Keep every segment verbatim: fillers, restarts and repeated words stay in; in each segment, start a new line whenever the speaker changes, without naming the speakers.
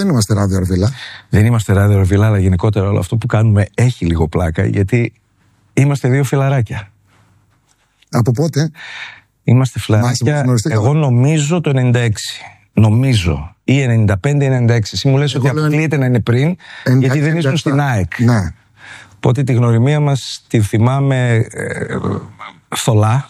είμαστε ράδιο Αρβίλα.
Δεν είμαστε ράδιο Αρβίλα, αλλά γενικότερα όλο αυτό που κάνουμε έχει λίγο πλάκα, γιατί είμαστε δύο φιλαράκια.
Από πότε?
Είμαστε φιλαράκια, εγώ νομίζω το ενενήντα έξι. Νομίζω. Ή ενενήντα πέντε ενενήντα έξι. Εσύ μου λες ότι αποκλείεται να είναι πριν, γιατί δεν ήσουν στην ΑΕΚ.
Ναι.
Οπότε τη γνωριμία μας τη θυμάμαι ε, θολά.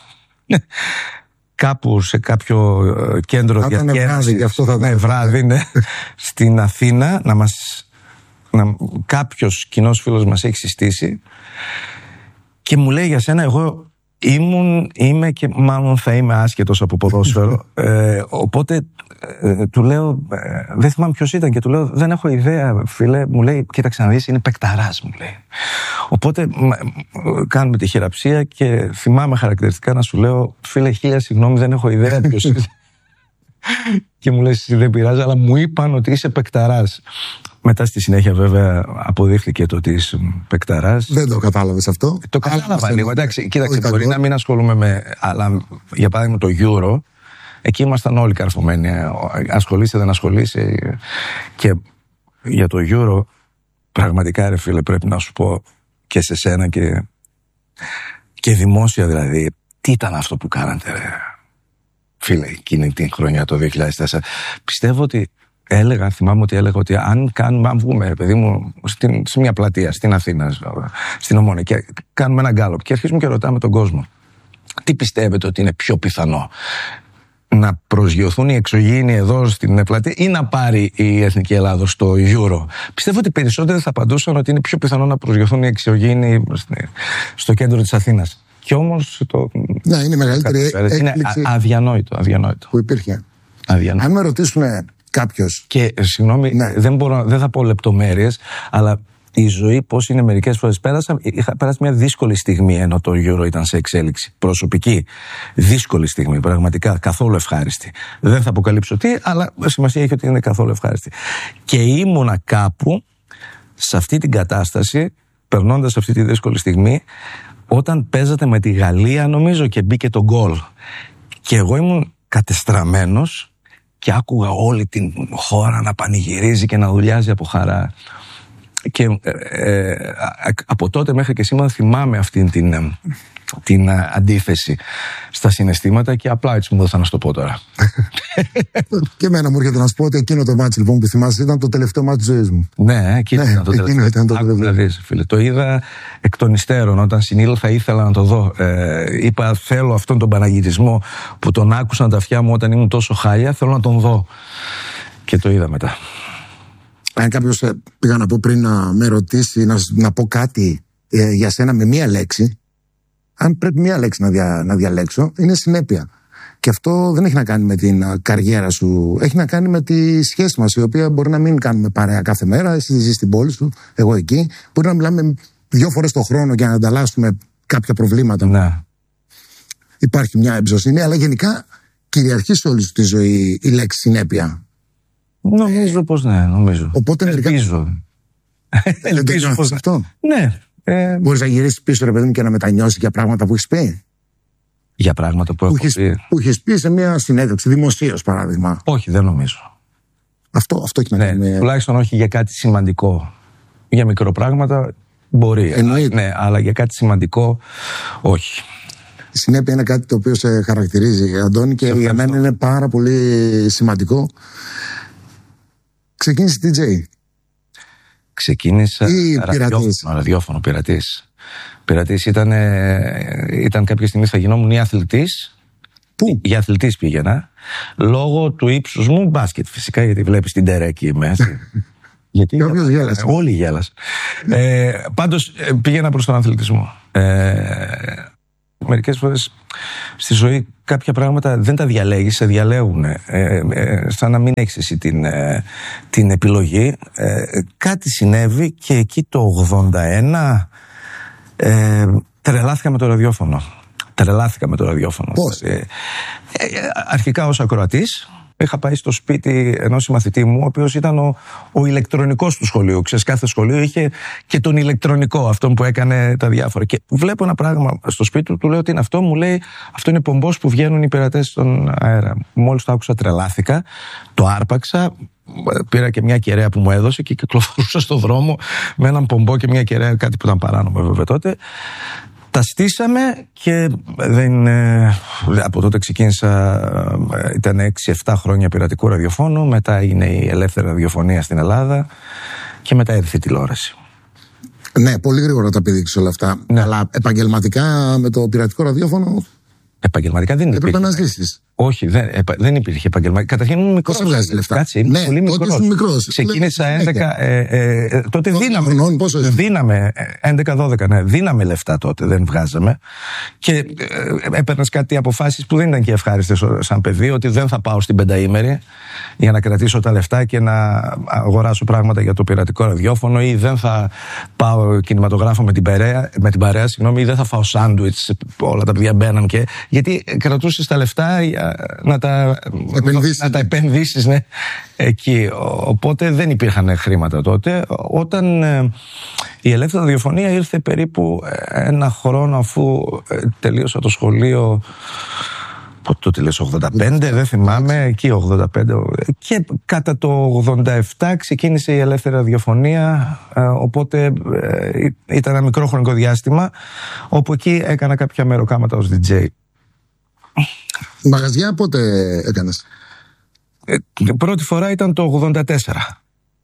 Κάπου σε κάποιο κέντρο
διασκέδασης. Βράδυ, αυτό θα
ναι, βράδυ, ναι, στην Αθήνα, να μας, να, κάποιος κοινός φίλος μας έχει συστήσει και μου λέει για σένα, εγώ ήμουν, είμαι και μάλλον θα είμαι άσχετος από ποδόσφαιρο. ε, οπότε ε, του λέω, ε, δεν θυμάμαι ποιος ήταν, και του λέω, δεν έχω ιδέα, φίλε. Μου λέει, κοίταξε να δεις, είναι παικταράς, μου λέει. Οπότε μα, κάνουμε τη χειραψία και θυμάμαι χαρακτηριστικά να σου λέω, φίλε, χίλια συγγνώμη, δεν έχω ιδέα ποιος είναι. Και μου λες, δεν πειράζει, αλλά μου είπαν ότι είσαι παικταράς. Μετά στη συνέχεια βέβαια αποδείχθηκε το ότι είσαι παικταράς.
Δεν το κατάλαβες αυτό?
Το κατάλαβα λίγο, εντάξει. Κοίταξε, μπορεί να μην ασχολούμαι με, αλλά για παράδειγμα το Euro, εκεί ήμασταν όλοι καρφωμένοι. Ασχολείσαι, δεν ασχολείσαι. Και για το Euro, πραγματικά ρε φίλε, πρέπει να σου πω και σε σένα και, και δημόσια δηλαδή, τι ήταν αυτό που κάνατε, ρε φίλε, εκείνη την χρονιά, το δύο χιλιάδες τέσσερα. Πιστεύω ότι έλεγα, θυμάμαι ότι έλεγα ότι αν κάνουμε, αν βγούμε, ρε παιδί μου, στην, σε μια πλατεία, στην Αθήνα, στην Ομόνια, και κάνουμε ένα γκάλωπ και αρχίζουμε και ρωτάμε τον κόσμο, τι πιστεύετε ότι είναι πιο πιθανό, να προσγειωθούν οι εξωγήινοι εδώ στην πλατεία ή να πάρει η Εθνική Ελλάδος στο Euro? Πιστεύω ότι περισσότεροι θα απαντούσαν ότι είναι πιο πιθανό να προσγειωθούν οι εξωγήινοι στο κέντρο της Αθήνας. Και όμως το.
Ναι, είναι η μεγαλύτερη έκπληξη.
Είναι αδιανόητο, αδιανόητο.
Που υπήρχε.
Αδιανόητο.
Αν με ρωτήσουν κάποιος.
Και συγγνώμη, ναι. δεν, μπορώ, δεν θα πω λεπτομέρειες, αλλά η ζωή πώς είναι μερικές φορές. Πέρασα, είχα πέρασει μια δύσκολη στιγμή ενώ το Euro ήταν σε εξέλιξη. Προσωπική. Δύσκολη στιγμή, πραγματικά. Καθόλου ευχάριστη. Δεν θα αποκαλύψω τι, αλλά σημασία έχει ότι είναι καθόλου ευχάριστη. Και ήμουνα κάπου σε αυτή την κατάσταση, περνώντας αυτή τη δύσκολη στιγμή, όταν παίζατε με τη Γαλλία, νομίζω, και μπήκε το γκολ. Και εγώ ήμουν κατεστραμμένος και άκουγα όλη την χώρα να πανηγυρίζει και να δουλειάζει από χαρά. Και ε, ε, από τότε μέχρι και σήμερα θυμάμαι αυτήν την, την αντίθεση στα συναισθήματα και απλά έτσι μου δώσα να στο πω τώρα.
Και εμένα μου έρχεται να σου πω ότι εκείνο το μάτς λοιπόν που θυμάσαι ήταν το τελευταίο μάτς της ζωής μου.
Ναι, εκείνο
ναι,
ήταν το τελευταίο.
Ήταν το τελευταίο.
Δεις, φίλε. Το είδα εκ των υστέρων όταν συνήλθα, ήθελα να το δω. Ε, είπα θέλω αυτόν τον παναγιτισμό που τον άκουσαν τα αυτιά μου όταν ήμουν τόσο χάλια, θέλω να τον δω. Και το είδα μετά.
Αν κάποιος πήγα να πω πριν να με ρωτήσει να, να πω κάτι ε, για σένα με μία λέξη, αν πρέπει μία λέξη να, δια, να διαλέξω, είναι συνέπεια. Και αυτό δεν έχει να κάνει με την uh, καριέρα σου, έχει να κάνει με τη σχέση μας, η οποία μπορεί να μην κάνουμε παρέα κάθε μέρα. Εσύ ζεις στην πόλη σου, εγώ εκεί. Μπορεί να μιλάμε δύο φορές το χρόνο και να ανταλλάσσουμε κάποια προβλήματα.
Να.
Υπάρχει μια εμπιστοσύνη, αλλά γενικά κυριαρχεί σε όλη σου τη ζωή η λέξη συνέπεια.
Νομίζω πως ναι, νομίζω.
Οπότε
ελπίζω.
Ελπίζω πως αυτό.
Ναι. Ε...
Μπορείς να γυρίσεις πίσω, ρε παιδί μου, και να μετανιώσεις για πράγματα που έχεις πει.
Για πράγματα που,
που
έχω πει.
Που έχεις πει σε μια συνέντευξη, δημοσίως παράδειγμα.
Όχι, δεν νομίζω.
Αυτό, αυτό έχει να κάνει.
Ναι, τουλάχιστον όχι για κάτι σημαντικό. Για μικροπράγματα μπορεί.
Εννοείται.
Ναι, αλλά για κάτι σημαντικό όχι.
Η συνέπεια είναι κάτι το οποίο σε χαρακτηρίζει, Αντώνη, και για μένα είναι πάρα πολύ σημαντικό. Ξεκίνησε τι τζέι.
Ξεκίνησα ραδιόφωνο, ραδιόφωνο, πειρατής. Πειρατής ήταν, ήταν κάποια στιγμή θα γινόμουν ή αθλητής.
Πού?
Για αθλητής πήγαινα. Λόγω του ύψους μου, μπάσκετ φυσικά, γιατί βλέπεις την τερέκη μέσα. Γιατί
Κάποιος γέλασε.
Όλοι γέλασαν. ε, πάντως πήγαινα προς τον αθλητισμό. Ε, μερικές φορές στη ζωή κάποια πράγματα δεν τα διαλέγεις, σε διαλέγουν. Ε, ε, σαν να μην έχεις εσύ την, ε, την επιλογή. Ε, κάτι συνέβη και εκεί το ογδόντα ένα ε, τρελάθηκα με το ραδιόφωνο. Τρελάθηκα με το ραδιόφωνο.
Πώς?
Ε, ε, αρχικά ως ακροατής. Είχα πάει στο σπίτι ενός συμμαθητή μου, ο οποίος ήταν ο, ο ηλεκτρονικός του σχολείου. Ξέρεις, κάθε σχολείο είχε και τον ηλεκτρονικό, αυτόν που έκανε τα διάφορα. Και βλέπω ένα πράγμα στο σπίτι του, του λέω τι είναι αυτό, μου λέει αυτό είναι πομπός που βγαίνουν οι πειρατές στον αέρα. Μόλις το άκουσα τρελάθηκα, το άρπαξα, πήρα και μια κεραία που μου έδωσε και κυκλοφορούσα στον δρόμο με έναν πομπό και μια κεραία, κάτι που ήταν παράνομο βέβαια τότε. Τα στήσαμε και δεν, από τότε ξεκίνησα, ήταν έξι εφτά χρόνια πειρατικού ραδιοφώνου, μετά έγινε η ελεύθερη ραδιοφωνία στην Ελλάδα και μετά ήρθε η τηλεόραση.
Ναι, πολύ γρήγορα τα πήδηξε όλα αυτά. Ναι. Αλλά επαγγελματικά με το πειρατικό ραδιόφωνο.
Επαγγελματικά δεν υπήρχε.
Έπρεπε να ζήσεις.
Όχι, δεν, επα, δεν υπήρχε επαγγελματικά. Καταρχήν ήμουν μικρός.
Πώς βγάζεις λεφτά?
Κάτσε, ήμουν
ναι,
πολύ μικρός. Ξεκίνησα έντεκα. Ε, ε, ε, τότε δίναμε. Χρονών, πόσο δίναμε. έντεκα δώδεκα, ναι. Δίναμε λεφτά τότε, δεν βγάζαμε. Και ε, έπαιρνες κάτι αποφάσεις που δεν ήταν και ευχάριστες σαν παιδί, ότι δεν θα πάω στην πενταήμερη για να κρατήσω τα λεφτά και να αγοράσω πράγματα για το πειρατικό ραδιόφωνο, ή δεν θα πάω κινηματογράφο με την παρέα, με την παρέα συγγνώμη, ή δεν θα φάω σάντουιτς. Όλα τα παιδιά μπαίναν και. Γιατί κρατούσες τα λεφτά να τα επενδύσεις, να τα επενδύσεις ναι, εκεί. Οπότε δεν υπήρχαν χρήματα τότε. Όταν ε, η ελεύθερη ραδιοφωνία ήρθε περίπου ένα χρόνο αφού ε, τελείωσα το σχολείο. Πότε το τελείωσα, ογδόντα πέντε, δεν θυμάμαι, εκεί ογδόντα πέντε. Και κατά το ογδόντα επτά ξεκίνησε η ελεύθερη ραδιοφωνία, ε, οπότε ε, ήταν ένα μικρό χρονικό διάστημα όπου εκεί έκανα κάποια μεροκάματα ως ντι τζέι.
Μαγαζιά πότε έκανες?
Ε, πρώτη φορά ήταν το ογδόντα τέσσερα.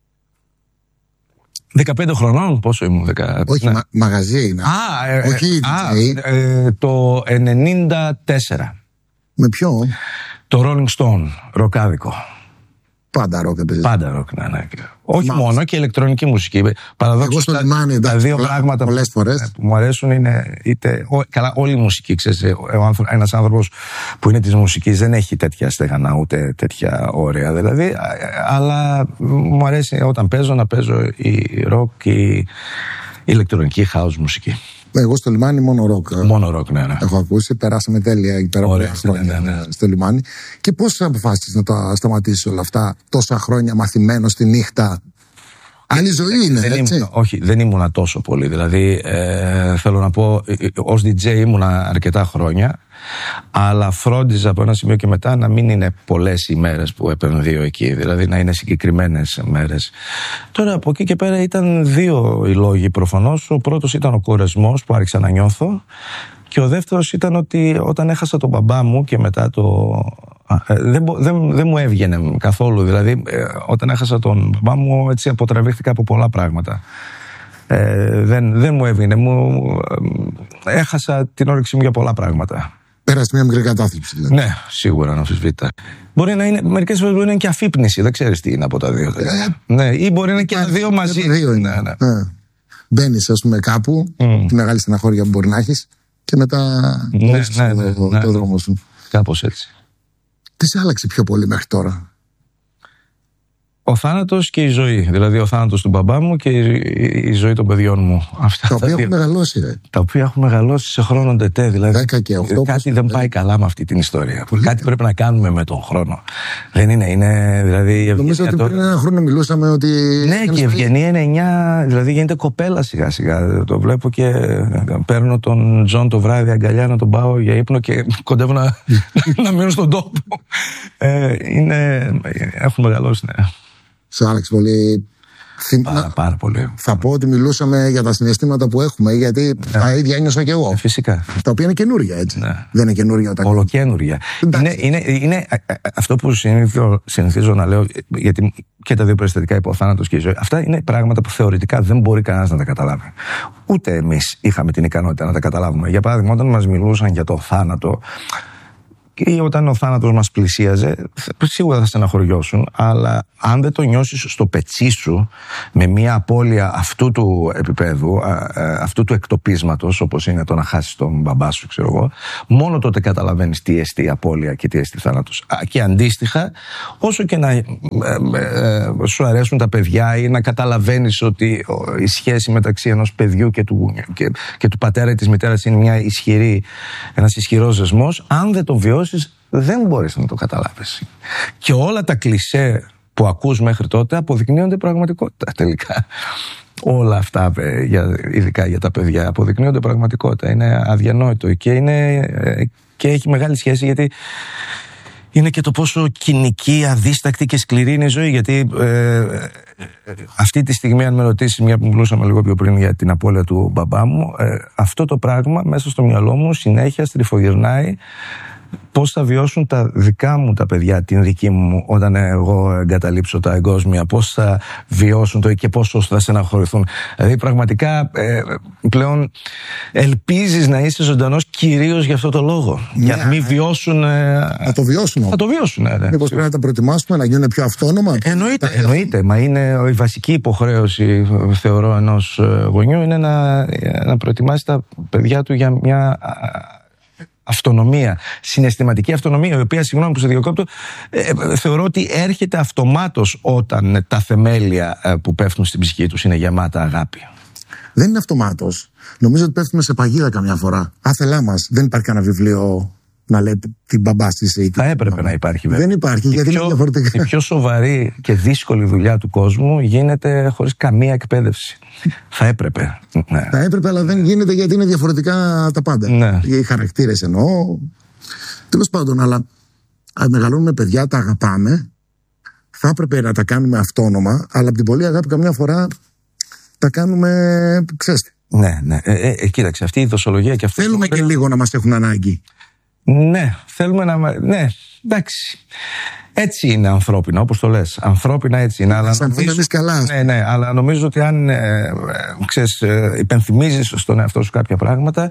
δεκαπέντε χρονών, πόσο ήμουν, δεκα...
Όχι, ναι. μα, μαγαζί είναι.
Α, ε,
όχι
α, ε, το ενενήντα τέσσερα.
Με ποιο?
Το Rolling Stone, ροκάδικο.
Πάντα ροκ έπαιζε.
Πάντα ροκ, ναι, ναι. Όχι Μάλιστα. μόνο, και ηλεκτρονική μουσική. Παραδόξως,
τα, λιμάνι,
τα δύο
πολλά,
πράγματα
πολλές φορές.
που μου αρέσουν είναι είτε. Ο, καλά, όλη η μουσική, ξέρεις. Ένας άνθρωπος που είναι της μουσικής δεν έχει τέτοια στεγανά ούτε τέτοια όρια. Δηλαδή, αλλά μου αρέσει όταν παίζω να παίζω η ροκ, η ηλεκτρονική house μουσική.
Εγώ στο λιμάνι μόνο ροκ.
Μόνο ροκ, ναι, ναι.
Έχω ακούσει, περάσαμε τέλεια εκεί πέρα από χρόνια ναι, ναι, ναι. στο λιμάνι. Και πώς αποφάσισες να τα σταματήσεις όλα αυτά, τόσα χρόνια μαθημένο στη νύχτα? Άλλη ζωή είναι,
δεν
έτσι.
Ήμουν, όχι, δεν ήμουνα τόσο πολύ. Δηλαδή, ε, θέλω να πω, ως ντι τζέι ήμουνα αρκετά χρόνια, αλλά φρόντιζα από ένα σημείο και μετά να μην είναι πολλές οι μέρες που επενδύω εκεί, δηλαδή να είναι συγκεκριμένες μέρες. Τώρα από εκεί και πέρα ήταν δύο οι λόγοι προφανώς. Ο πρώτος ήταν ο κουρασμός που άρχισα να νιώθω, και ο δεύτερος ήταν ότι όταν έχασα τον μπαμπά μου και μετά το... Δεν, δεν, δεν μου έβγαινε καθόλου. Δηλαδή, όταν έχασα τον μπαμπά μου, έτσι αποτραβήχθηκα από πολλά πράγματα. Ε, δεν, δεν μου έβγαινε. Μου, έχασα την όρεξή μου για πολλά πράγματα.
Πέρασε μια μικρή κατάθλιψη, δηλαδή.
Ναι, σίγουρα, να αμφισβητά. Μπορεί να είναι, μερικές φορές μπορεί να είναι και αφύπνιση. Δεν ξέρεις τι είναι από τα δύο. Ε, ναι, ή μπορεί να είναι και τα δύο μαζί.
Και δύο είναι. Ναι, ναι. Ναι. Μπαίνεις, ας πούμε, κάπου, mm. τη μεγάλη στεναχώρια που μπορεί να έχεις, και μετά
ναι, ναι, ναι,
το,
ναι,
το δρόμο σου.
Κάπως έτσι.
Τι σε άλλαξε πιο πολύ μέχρι τώρα?
Ο θάνατος και η ζωή. Δηλαδή ο θάνατος του μπαμπά μου και η, η ζωή των παιδιών μου. Αυτά
τα οποία έχουν μεγαλώσει, ρε.
Τα οποία έχουν μεγαλώσει σε χρόνο τετέ. Δηλαδή
δέκα και οκτώ,
κάτι δεν πάει καλά με αυτή την ιστορία. Πολύ κάτι πρέπει να κάνουμε με τον χρόνο. Δεν είναι, είναι δηλαδή.
Νομίζω ότι πριν ένα χρόνο μιλούσαμε ότι.
Ναι, και η Ευγενία είναι εννιά, δηλαδή γίνεται κοπέλα σιγά σιγά. Το βλέπω και παίρνω τον Τζον το βράδυ αγκαλιά να τον πάω για ύπνο και κοντεύω να, να μείνω στον τόπο. Ε, είναι, έχουν μεγαλώσει, ναι.
Σε άλλαξε πολύ.
Πάρα, πάρα πολύ.
Θα πω ότι μιλούσαμε για τα συναισθήματα που έχουμε, γιατί ναι. τα ίδια ένιωσα και εγώ.
Ε, φυσικά.
Τα οποία είναι καινούρια, έτσι. Ναι. Δεν είναι καινούρια όταν.
Ολοκαινούρια. Είναι, είναι, είναι αυτό που συνηθίζω, συνηθίζω να λέω, γιατί και τα δύο περιστατικά, υπό θάνατος και η ζωή, αυτά είναι πράγματα που θεωρητικά δεν μπορεί κανένας να τα καταλάβει. Ούτε εμείς είχαμε την ικανότητα να τα καταλάβουμε. Για παράδειγμα, όταν μας μιλούσαν για το θάνατο, ή όταν ο θάνατος μας πλησίαζε, σίγουρα θα στεναχωριώσουν, αλλά αν δεν το νιώσεις στο πετσί σου με μια απώλεια αυτού του επίπεδου, αυτού του εκτοπίσματος, όπως είναι το να χάσεις τον μπαμπά σου, ξέρω εγώ, μόνο τότε καταλαβαίνεις τι εστί απώλεια και τι εστί θάνατος. Και αντίστοιχα, όσο και να σου αρέσουν τα παιδιά ή να καταλαβαίνεις ότι η σχέση μεταξύ ενός παιδιού και του, και, και του πατέρα ή της μητέρας είναι μια ισχυρή, ένας ισχυρός δεσμός, αν δεν το βιώσεις, δεν μπορείς να το καταλάβεις. Και όλα τα κλισέ που ακούς μέχρι τότε αποδεικνύονται πραγματικότητα τελικά. Όλα αυτά, για, ειδικά για τα παιδιά, αποδεικνύονται πραγματικότητα. Είναι αδιανόητο και, είναι, και έχει μεγάλη σχέση, γιατί είναι και το πόσο κοινική, αδίστακτη και σκληρή είναι η ζωή. Γιατί ε, ε, αυτή τη στιγμή, αν με ρωτήσει, μια που μιλούσαμε λίγο πιο πριν για την απώλεια του μπαμπά μου, ε, αυτό το πράγμα μέσα στο μυαλό μου συνέχεια στριφογυρνάει. Πώς θα βιώσουν τα δικά μου τα παιδιά, την δική μου, όταν εγώ εγκαταλείψω τα εγκόσμια, πώς θα βιώσουν το και πόσο θα στεναχωρηθούν. Δηλαδή, πραγματικά ε, πλέον ελπίζεις να είσαι ζωντανός κυρίως για αυτό το λόγο. Ναι, για να μην βιώσουν. Ε,
να το βιώσουν.
Θα το βιώσουν, ναι. ναι.
Μήπως πρέπει να τα προετοιμάσουμε, να γίνουν πιο αυτόνομα.
Εννοείται, εννοείται. Μα είναι η βασική υποχρέωση, θεωρώ, ενός γονιού είναι να, να προετοιμάσει τα παιδιά του για μια αυτονομία, συναισθηματική αυτονομία, η οποία, συγγνώμη που σε διακόπτω, ε, θεωρώ ότι έρχεται αυτομάτως όταν τα θεμέλια ε, που πέφτουν στην ψυχή τους είναι γεμάτα αγάπη.
Δεν είναι αυτομάτως. Νομίζω ότι πέφτουμε σε παγίδα καμιά φορά. Άθελά μας. Δεν υπάρχει κανένα βιβλίο να λέει την μπαμπά στη.
Θα έπρεπε να υπάρχει, βέβαια.
Δεν υπάρχει,
η
γιατί
πιο,
είναι διαφορετικά.
Η πιο σοβαρή και δύσκολη δουλειά του κόσμου γίνεται χωρίς καμία εκπαίδευση. Θα έπρεπε. Ναι.
Θα έπρεπε, αλλά δεν γίνεται γιατί είναι διαφορετικά τα πάντα.
Ναι.
Οι χαρακτήρες εννοώ. Τέλος πάντων, αλλά αν μεγαλώνουμε παιδιά, τα αγαπάμε. Θα έπρεπε να τα κάνουμε αυτόνομα, αλλά από την πολλή αγάπη καμιά φορά τα κάνουμε, ξέρετε.
Ναι, ναι. Ε, ε, κοίταξε, αυτή η δοσολογία και αυτό.
Θέλουμε και λίγο να μας έχουν ανάγκη.
Ναι, θέλουμε να. Ναι, εντάξει. Έτσι είναι ανθρώπινα, όπως το λες. Ανθρώπινα έτσι είναι. Αλλά νομίζω,
εμείς καλά.
Ναι, ναι, αλλά νομίζω ότι αν ε, ε, ξέρεις, ε, υπενθυμίζεις στον εαυτό σου κάποια πράγματα,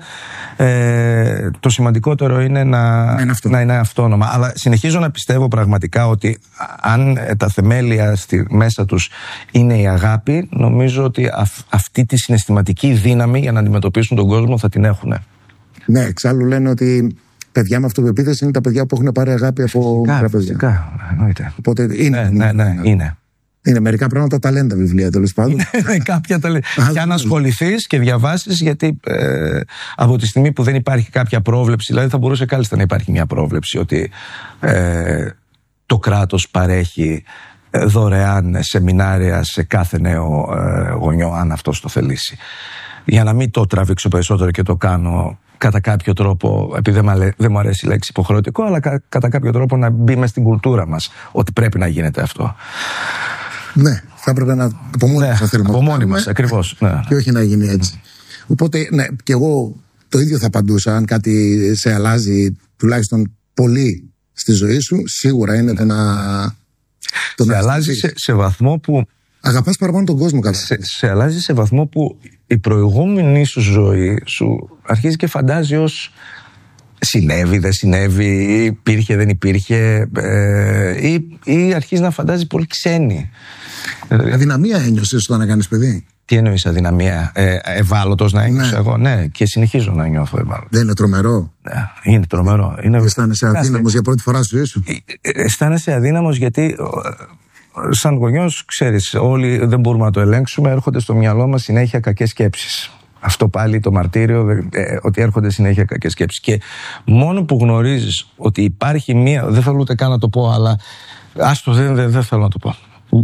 ε, το σημαντικότερο είναι να,
να, είναι
να είναι αυτόνομα. Αλλά συνεχίζω να πιστεύω πραγματικά ότι αν τα θεμέλια στη, μέσα τους είναι η αγάπη, νομίζω ότι αυ, αυτή τη συναισθηματική δύναμη για να αντιμετωπίσουν τον κόσμο θα την έχουν.
Ναι, εξάλλου λένε ότι παιδιά με αυτοπεποίθηση είναι τα παιδιά που έχουν πάρει αγάπη από
φυσικά,
μικρά παιδιά.
Φυσικά, εννοείται.
Οπότε είναι.
Ναι, ναι, ναι, είναι.
Είναι μερικά πράγματα ταλέντα βιβλία, τέλος πάντων.
Είναι κάποια ταλέντα. Και αν ασχοληθείς και διαβάσεις, γιατί ε, από τη στιγμή που δεν υπάρχει κάποια πρόβλεψη, δηλαδή θα μπορούσε κάλλιστα να υπάρχει μια πρόβλεψη ότι ε, το κράτος παρέχει δωρεάν σεμινάρια σε κάθε νέο ε, γονιό, αν αυτός το θελήσει. Για να μην το τραβήξω περισσότερο και το κάνω κατά κάποιο τρόπο, επειδή δεν μου αρέσει η λέξη υποχρεωτικό, αλλά κα, κατά κάποιο τρόπο να μπει μες στην κουλτούρα μας ότι πρέπει να γίνεται αυτό.
Ναι, θα έπρεπε να από μόνοι μας,
ναι, από μόνοι μας, ακριβώς. Ναι.
Και όχι να γίνει έτσι. Οπότε, ναι, και εγώ το ίδιο θα απαντούσα. Αν κάτι σε αλλάζει τουλάχιστον πολύ στη ζωή σου, σίγουρα είναι το να. Το
σε
να
αλλάζει σε, σε βαθμό που.
Αγαπάς παραπάνω τον κόσμο, καλά.
Σε, σε αλλάζει σε βαθμό που η προηγούμενη σου ζωή σου αρχίζει και φαντάζει ως συνέβη, δεν συνέβη, υπήρχε, δεν υπήρχε, ε, ή, ή αρχίζει να φαντάζει πολύ ξένη.
Αδυναμία ένιωσες όταν να κάνεις παιδί?
Τι εννοείς αδυναμία? Ε, ευάλωτος να ένιωσα, ναι. Εγώ, ναι, και συνεχίζω να νιώθω ευάλωτος.
Δεν είναι τρομερό?
Ναι, είναι τρομερό. Είναι...
Αισθάνεσαι αδύναμος για πρώτη φορά στη ζωή σου?
Αισθάνεσαι αδύναμος γιατί σαν γονιός, ξέρεις, όλοι δεν μπορούμε να το ελέγξουμε, έρχονται στο μυαλό μας συνέχεια κακές σκέψεις. Αυτό πάλι το μαρτύριο, ε, ότι έρχονται συνέχεια κακές σκέψεις. Και μόνο που γνωρίζεις ότι υπάρχει μία, δεν θέλω ούτε καν να το πω, αλλά άστο, δεν, δεν, δεν θέλω να το πω.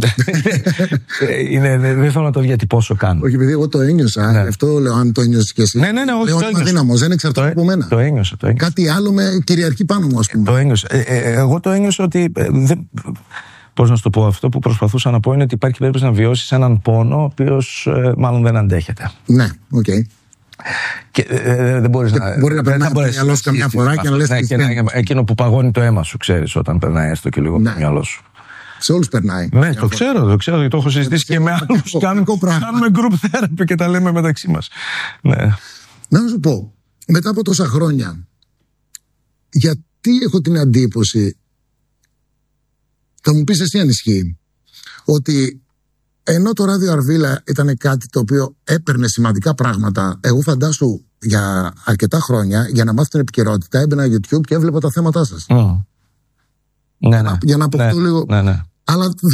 είναι, δεν, δεν θέλω να το διατυπώσω καν.
Όχι, επειδή εγώ το ένιωσα. Ναι. Αυτό λέω, αν το ένιωσες και εσύ.
Ναι, ναι, ναι, όχι.
Λέω ότι είμαι αδύναμος, δεν εξαρτάται από μένα.
Το ένιωσα, το ένιωσα.
Κάτι άλλο με κυριαρχεί πάνω μου, ας πούμε.
Το ένιωσα. Ε, ε, εγώ το ένιωσα ότι. Ε, δεν, πώς να σου το πω, αυτό που προσπαθούσα να πω είναι ότι υπάρχει περίπτωση να βιώσεις έναν πόνο, ο οποίος ε, μάλλον δεν αντέχεται.
Ναι, οκ. Okay.
Και ε, δεν μπορείς
και
να.
Μπορεί να περνάει το μυαλό σου καμιά φορά και να λες.
Ναι, και να, εκείνο που παγώνει το αίμα σου, ξέρεις, όταν περνάει έστω και λίγο ναι. το μυαλό σου.
Σε όλους περνάει.
Ναι, το ξέρω, το ξέρω, το έχω συζητήσει και με άλλους. Κάνουμε group therapy και τα λέμε μεταξύ μας. Ναι.
Να σου πω, μετά από τόσα χρόνια, γιατί έχω την εντύπωση, θα μου πεις εσύ αν ισχύει, ότι ενώ το ράδιο Αρβίλα ήταν κάτι το οποίο έπαιρνε σημαντικά πράγματα, εγώ φαντάσου για αρκετά χρόνια, για να μάθω την επικαιρότητα, έμπαινα YouTube και έβλεπα τα θέματα σας.
Mm. Ναι, ναι.
Για να αποκτώ
ναι,
λίγο.
Ναι, ναι.
Αλλά